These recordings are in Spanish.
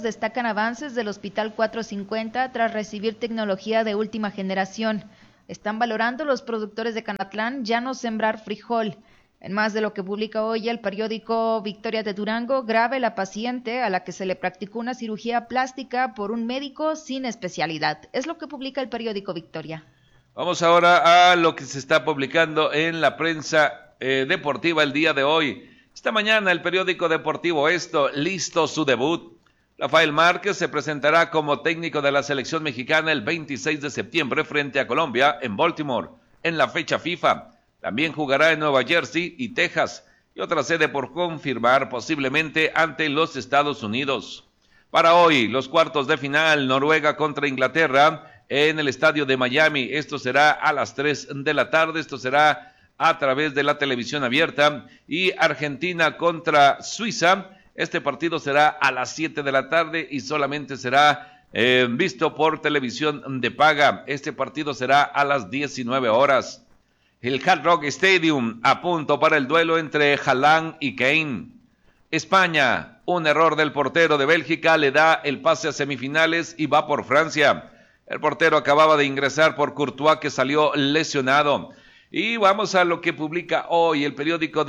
Destacan avances del Hospital 450 tras recibir tecnología de última generación. Están valorando los productores de Canatlán ya no sembrar frijol. En más de lo que publica hoy el periódico Victoria de Durango, grave la paciente a la que se le practicó una cirugía plástica por un médico sin especialidad. Es lo que publica el periódico Victoria. Vamos ahora a lo que se está publicando en la prensa deportiva el día de hoy. Esta mañana el periódico deportivo Esto, listo su debut. Rafael Márquez se presentará como técnico de la selección mexicana el 26 de septiembre frente a Colombia en Baltimore, en la fecha FIFA. También jugará en Nueva Jersey y Texas, y otra sede por confirmar posiblemente ante los Estados Unidos. Para hoy, los cuartos de final, Noruega contra Inglaterra en el estadio de Miami. Esto será a las 3 de la tarde, esto será a través de la televisión abierta. Y Argentina contra Suiza, este partido será a las 7 de la tarde y solamente será visto por televisión de paga. Este partido será a las 19 horas. El Hard Rock Stadium a punto para el duelo entre Haaland y Kane. España, un error del portero de Bélgica le da el pase a semifinales y va por Francia. El portero acababa de ingresar por Courtois, que salió lesionado. Y vamos a lo que publica hoy el periódico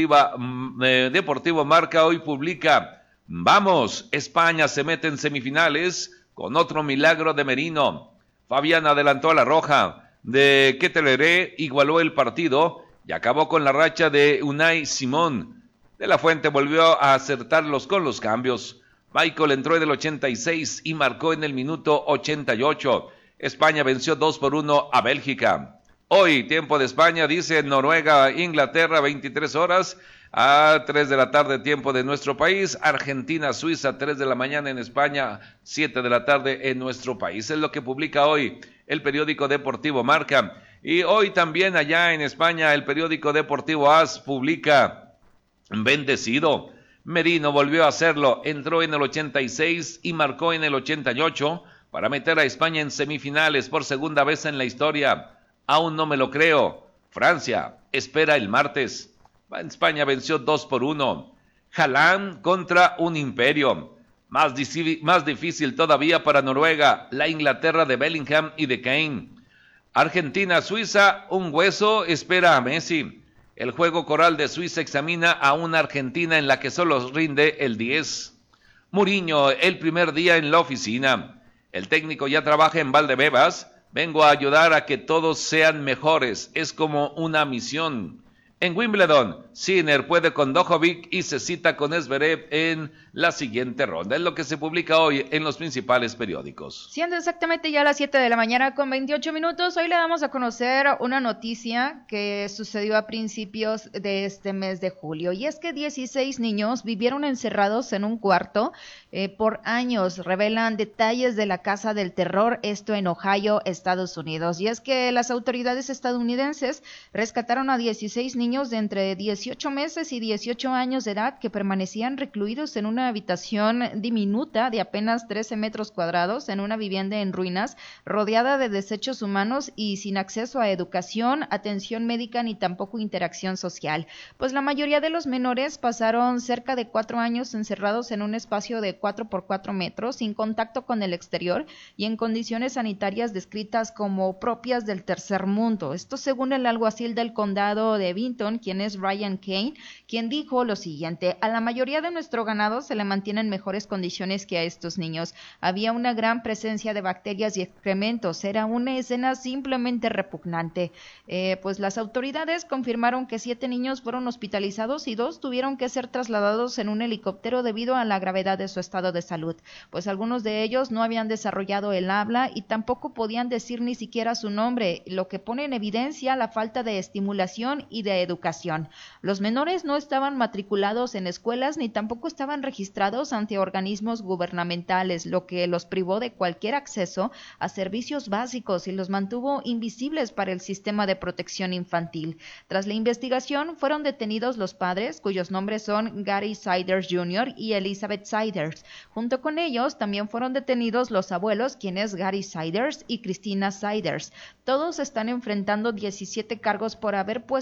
Deportivo Marca. Hoy publica: vamos, España se mete en semifinales con otro milagro de Merino. Fabián adelantó a la roja. De Keteleré igualó el partido y acabó con la racha de Unai Simón. De la Fuente volvió a acertarlos con los cambios. Michael entró en el 86 y marcó en el minuto 88. España venció 2-1 a Bélgica. Hoy, tiempo de España, dice Noruega, Inglaterra, 23 horas. A 3 de la tarde, tiempo de nuestro país. Argentina, Suiza, 3 de la mañana en España, 7 de la tarde en nuestro país. Es lo que publica hoy el periódico deportivo Marca. Y hoy también allá en España el periódico deportivo AS publica: bendecido. Merino volvió a hacerlo, entró en el 86 y marcó en el 88 para meter a España en semifinales por segunda vez en la historia. Aún no me lo creo. Francia espera el martes. España venció 2-1. Haaland contra un imperio. Más difícil todavía para Noruega, la Inglaterra de Bellingham y de Kane. Argentina-Suiza, un hueso espera a Messi. El juego coral de Suiza examina a una Argentina en la que solo rinde el 10. Mourinho, el primer día en la oficina. El técnico ya trabaja en Valdebebas. Vengo a ayudar a que todos sean mejores. Es como una misión. En Wimbledon, Sinner puede con Djokovic y se cita con Zverev en la siguiente ronda. Es lo que se publica hoy en los principales periódicos. Siendo exactamente ya las 7 de la mañana con 28 minutos, hoy le damos a conocer una noticia que sucedió a principios de este mes de julio. Y es que 16 niños vivieron encerrados en un cuarto por años. Revelan detalles de la Casa del Terror, esto en Ohio, Estados Unidos. Y es que las autoridades estadounidenses rescataron a 16 niños de entre 18 meses y 18 años de edad que permanecían recluidos en una habitación diminuta de apenas 13 metros cuadrados en una vivienda en ruinas, rodeada de desechos humanos y sin acceso a educación, atención médica ni tampoco interacción social. Pues la mayoría de los menores pasaron cerca de 4 años encerrados en un espacio de 4 por 4 metros, sin contacto con el exterior y en condiciones sanitarias descritas como propias del tercer mundo. Esto según el alguacil del condado de Vinton, quien es Ryan Kane, quien dijo lo siguiente: a la mayoría de nuestro ganado se le mantienen mejores condiciones que a estos niños. Había una gran presencia de bacterias y excrementos, era una escena simplemente repugnante. Pues las autoridades confirmaron que 7 niños fueron hospitalizados y 2 tuvieron que ser trasladados en un helicóptero debido a la gravedad de su estado de salud, pues algunos de ellos no habían desarrollado el habla y tampoco podían decir ni siquiera su nombre, lo que pone en evidencia la falta de estimulación y de educación. Los menores no estaban matriculados en escuelas ni tampoco estaban registrados ante organismos gubernamentales, lo que los privó de cualquier acceso a servicios básicos y los mantuvo invisibles para el sistema de protección infantil. Tras la investigación, fueron detenidos los padres, cuyos nombres son Gary Siders Jr. y Elizabeth Siders. Junto con ellos, también fueron detenidos los abuelos, quienes Gary Siders y Christina Siders. Todos están enfrentando 17 cargos por haber puesto en peligro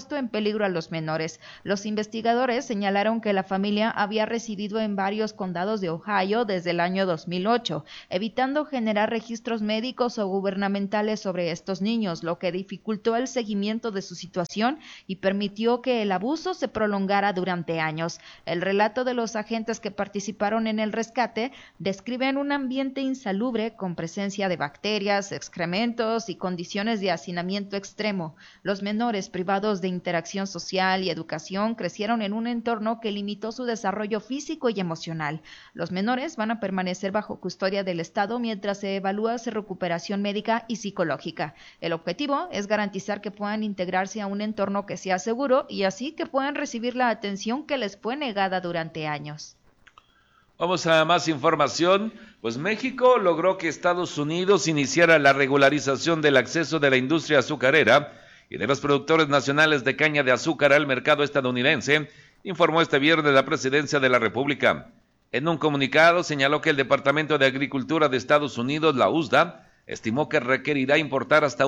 peligro a los menores. Los investigadores señalaron que la familia había residido en varios condados de Ohio desde el año 2008, evitando generar registros médicos o gubernamentales sobre estos niños, lo que dificultó el seguimiento de su situación y permitió que el abuso se prolongara durante años. El relato de los agentes que participaron en el rescate describen un ambiente insalubre con presencia de bacterias, excrementos y condiciones de hacinamiento extremo. Los menores privados de interacción social y educación crecieron en un entorno que limitó su desarrollo físico y emocional. Los menores van a permanecer bajo custodia del Estado mientras se evalúa su recuperación médica y psicológica. El objetivo es garantizar que puedan integrarse a un entorno que sea seguro y así que puedan recibir la atención que les fue negada durante años. Vamos a más información. Pues México logró que Estados Unidos iniciara la regularización del acceso de la industria azucarera y de los productores nacionales de caña de azúcar al mercado estadounidense, informó este viernes la Presidencia de la República. En un comunicado señaló que el Departamento de Agricultura de Estados Unidos, la USDA, estimó que requerirá importar hasta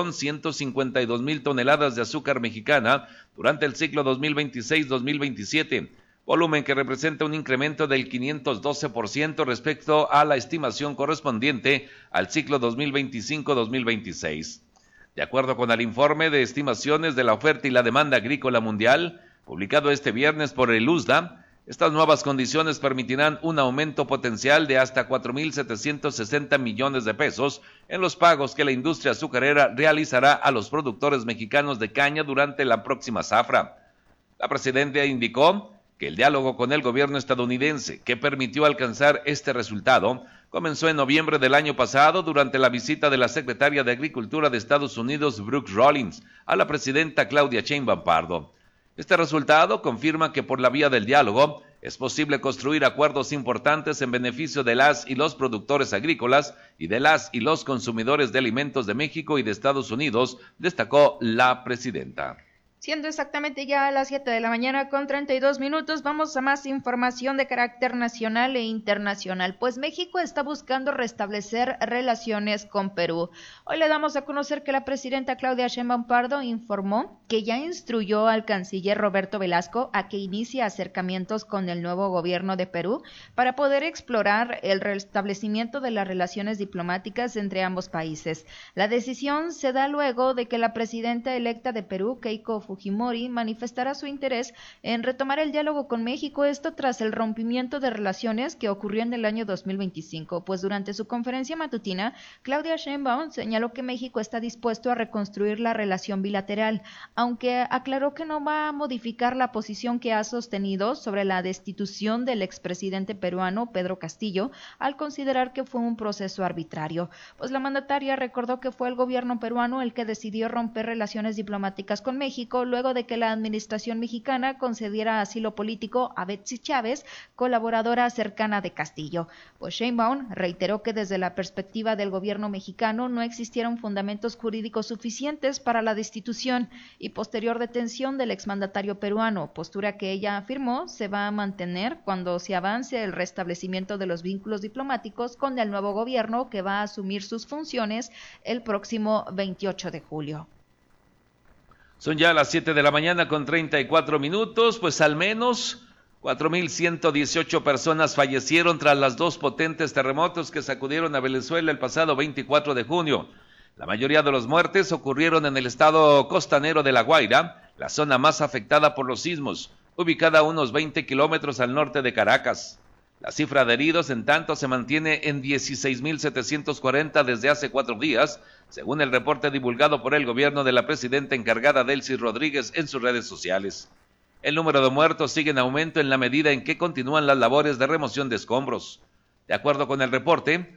1.152.000 toneladas de azúcar mexicana durante el ciclo 2026-2027, volumen que representa un incremento del 512% respecto a la estimación correspondiente al ciclo 2025-2026. De acuerdo con el informe de estimaciones de la oferta y la demanda agrícola mundial, publicado este viernes por el USDA, estas nuevas condiciones permitirán un aumento potencial de hasta 4.760 millones de pesos en los pagos que la industria azucarera realizará a los productores mexicanos de caña durante la próxima zafra. La presidenta indicó que el diálogo con el gobierno estadounidense, que permitió alcanzar este resultado, comenzó en noviembre del año pasado durante la visita de la secretaria de Agricultura de Estados Unidos, Brooke Rollins, a la presidenta Claudia Sheinbaum Pardo. Este resultado confirma que por la vía del diálogo es posible construir acuerdos importantes en beneficio de las y los productores agrícolas y de las y los consumidores de alimentos de México y de Estados Unidos, destacó la presidenta. Siendo exactamente ya a las 7 de la mañana con 32 minutos, vamos a más información de carácter nacional e internacional, pues México está buscando restablecer relaciones con Perú. Hoy le damos a conocer que la presidenta Claudia Sheinbaum Pardo informó que ya instruyó al canciller Roberto Velasco a que inicie acercamientos con el nuevo gobierno de Perú para poder explorar el restablecimiento de las relaciones diplomáticas entre ambos países. La decisión se da luego de que la presidenta electa de Perú, Keiko Fujimori, manifestará su interés en retomar el diálogo con México, esto tras el rompimiento de relaciones que ocurrió en el año 2025, pues durante su conferencia matutina, Claudia Sheinbaum señaló que México está dispuesto a reconstruir la relación bilateral, aunque aclaró que no va a modificar la posición que ha sostenido sobre la destitución del expresidente peruano Pedro Castillo, al considerar que fue un proceso arbitrario. Pues la mandataria recordó que fue el gobierno peruano el que decidió romper relaciones diplomáticas con México luego de que la administración mexicana concediera asilo político a Betsy Chávez, colaboradora cercana de Castillo. Pues Sheinbaum reiteró que desde la perspectiva del gobierno mexicano no existieron fundamentos jurídicos suficientes para la destitución y posterior detención del exmandatario peruano, postura que ella afirmó se va a mantener cuando se avance el restablecimiento de los vínculos diplomáticos con el nuevo gobierno que va a asumir sus funciones el próximo 28 de julio. Son ya las 7 de la mañana con 34 minutos, pues al menos 4.118 personas fallecieron tras los dos potentes terremotos que sacudieron a Venezuela el pasado 24 de junio. La mayoría de las muertes ocurrieron en el estado costanero de La Guaira, la zona más afectada por los sismos, ubicada a unos 20 kilómetros al norte de Caracas. La cifra de heridos, en tanto, se mantiene en 16.740 desde hace 4 días, según el reporte divulgado por el gobierno de la presidenta encargada Delcy Rodríguez en sus redes sociales. El número de muertos sigue en aumento en la medida en que continúan las labores de remoción de escombros. De acuerdo con el reporte,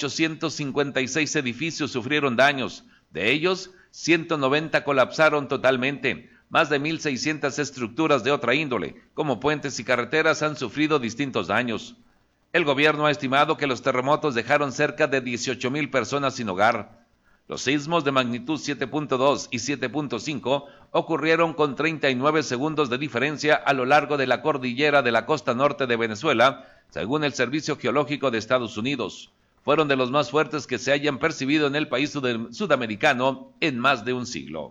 856 edificios sufrieron daños, de ellos 190 colapsaron totalmente. Más de 1.600 estructuras de otra índole, como puentes y carreteras, han sufrido distintos daños. El gobierno ha estimado que los terremotos dejaron cerca de 18.000 personas sin hogar. Los sismos de magnitud 7.2 y 7.5 ocurrieron con 39 segundos de diferencia a lo largo de la cordillera de la costa norte de Venezuela, según el Servicio Geológico de Estados Unidos. Fueron de los más fuertes que se hayan percibido en el país sudamericano en más de un siglo.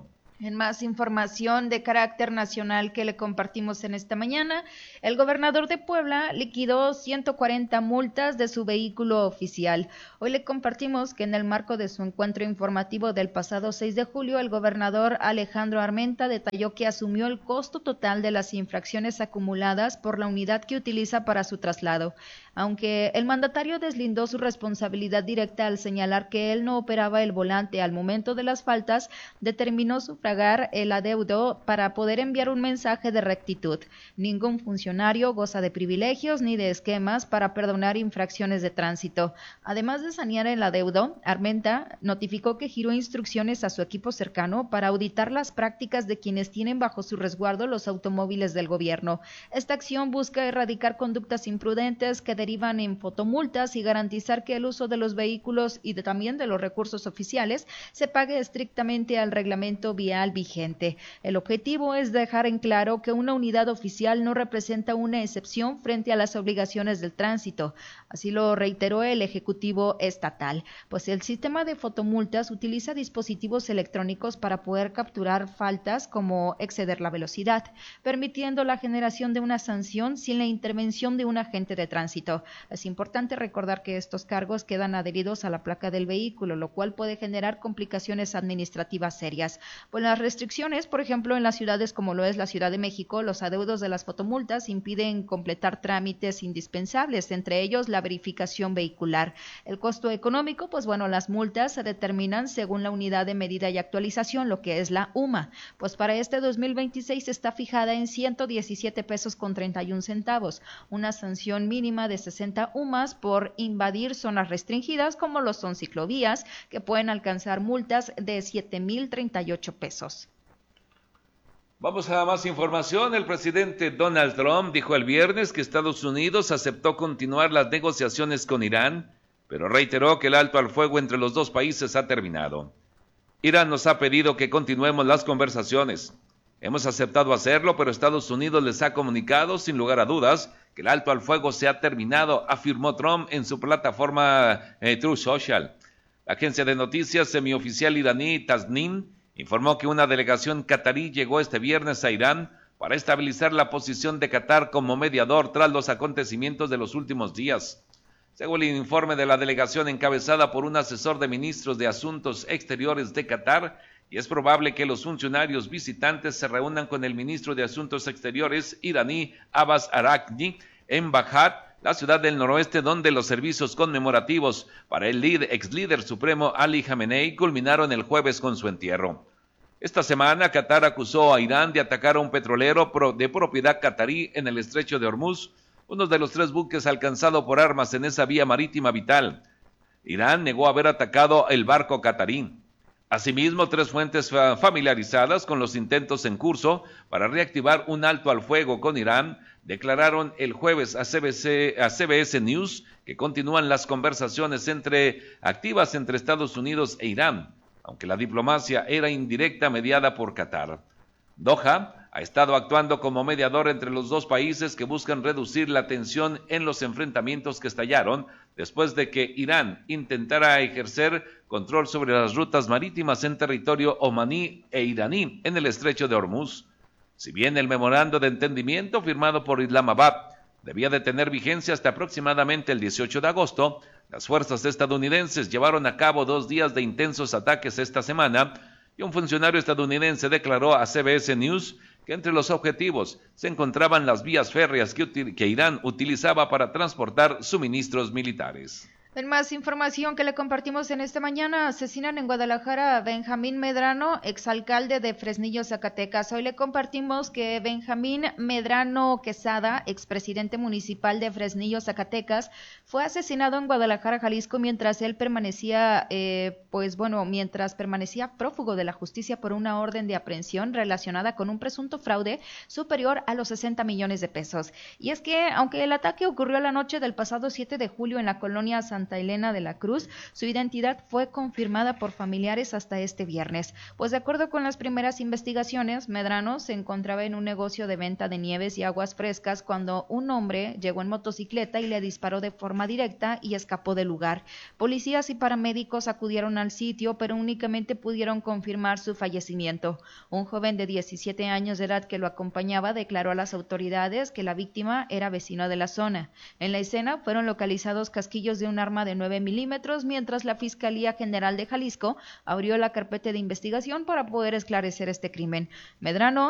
En más información de carácter nacional que le compartimos en esta mañana, el gobernador de Puebla liquidó 140 multas de su vehículo oficial. Hoy le compartimos que en el marco de su encuentro informativo del pasado 6 de julio, el gobernador Alejandro Armenta detalló que asumió el costo total de las infracciones acumuladas por la unidad que utiliza para su traslado. Aunque el mandatario deslindó su responsabilidad directa al señalar que él no operaba el volante al momento de las faltas, determinó sufragar el adeudo para poder enviar un mensaje de rectitud. Ningún funcionario goza de privilegios ni de esquemas para perdonar infracciones de tránsito. Además de sanear el adeudo, Armenta notificó que giró instrucciones a su equipo cercano para auditar las prácticas de quienes tienen bajo su resguardo los automóviles del gobierno. Esta acción busca erradicar conductas imprudentes que derivan en fotomultas y garantizar que el uso de los vehículos y también de los recursos oficiales se pague estrictamente al reglamento vial vigente. El objetivo es dejar en claro que una unidad oficial no representa una excepción frente a las obligaciones del tránsito. Así lo reiteró el Ejecutivo Estatal, pues el sistema de fotomultas utiliza dispositivos electrónicos para poder capturar faltas como exceder la velocidad, permitiendo la generación de una sanción sin la intervención de un agente de tránsito. Es importante recordar que estos cargos quedan adheridos a la placa del vehículo, lo cual puede generar complicaciones administrativas serias. Pues las restricciones, por ejemplo, en las ciudades como lo es la Ciudad de México, los adeudos de las fotomultas impiden completar trámites indispensables, entre ellos la verificación vehicular. El costo económico, pues bueno, las multas se determinan según la unidad de medida y actualización, lo que es la UMA. Pues para este 2026 está fijada en 117 pesos con 31 centavos, una sanción mínima de 60 UMAs por invadir zonas restringidas como lo son ciclovías, que pueden alcanzar multas de 7,038 pesos. Vamos a más información. El presidente Donald Trump dijo el viernes que Estados Unidos aceptó continuar las negociaciones con Irán, pero reiteró que el alto al fuego entre los dos países ha terminado. Irán nos ha pedido que continuemos las conversaciones. Hemos aceptado hacerlo, pero Estados Unidos les ha comunicado, sin lugar a dudas, que el alto al fuego se ha terminado, afirmó Trump en su plataforma Truth Social. La agencia de noticias semioficial iraní Tasnim informó que una delegación catarí llegó este viernes a Irán para estabilizar la posición de Qatar como mediador tras los acontecimientos de los últimos días. Según el informe de la delegación encabezada por un asesor de ministros de Asuntos Exteriores de Qatar, y es probable que los funcionarios visitantes se reúnan con el ministro de Asuntos Exteriores iraní Abbas Araqchi en Bagdad, la ciudad del noroeste donde los servicios conmemorativos para el ex líder supremo Ali Khamenei culminaron el jueves con su entierro. Esta semana, Qatar acusó a Irán de atacar a un petrolero de propiedad catarí en el estrecho de Hormuz, uno de los 3 buques alcanzados por armas en esa vía marítima vital. Irán negó haber atacado el barco catarí. Asimismo, 3 fuentes familiarizadas con los intentos en curso para reactivar un alto al fuego con Irán declararon el jueves a CBS News que continúan las conversaciones activas entre Estados Unidos e Irán, aunque la diplomacia era indirecta mediada por Qatar. Doha ha estado actuando como mediador entre los dos países que buscan reducir la tensión en los enfrentamientos que estallaron después de que Irán intentara ejercer control sobre las rutas marítimas en territorio omaní e iraní en el estrecho de Hormuz. Si bien el memorando de entendimiento firmado por Islamabad debía de tener vigencia hasta aproximadamente el 18 de agosto, las fuerzas estadounidenses llevaron a cabo 2 días de intensos ataques esta semana y un funcionario estadounidense declaró a CBS News que entre los objetivos se encontraban las vías férreas que Irán utilizaba para transportar suministros militares. En más información que le compartimos en esta mañana, asesinan en Guadalajara a Benjamín Medrano, exalcalde de Fresnillo, Zacatecas. Hoy le compartimos que Benjamín Medrano Quesada, expresidente municipal de Fresnillo, Zacatecas, fue asesinado en Guadalajara, Jalisco, mientras él permanecía, mientras permanecía prófugo de la justicia por una orden de aprehensión relacionada con un presunto fraude superior a los 60 millones de pesos. Y es que, aunque el ataque ocurrió la noche del pasado 7 de julio en la colonia San Santa Elena de la Cruz, su identidad fue confirmada por familiares hasta este viernes. Pues de acuerdo con las primeras investigaciones, Medrano se encontraba en un negocio de venta de nieves y aguas frescas cuando un hombre llegó en motocicleta y le disparó de forma directa y escapó del lugar. Policías y paramédicos acudieron al sitio, pero únicamente pudieron confirmar su fallecimiento. Un joven de 17 años de edad que lo acompañaba declaró a las autoridades que la víctima era vecino de la zona. En la escena fueron localizados casquillos de un arma de 9 milímetros, mientras la Fiscalía General de Jalisco abrió la carpeta de investigación para poder esclarecer este crimen. Medrano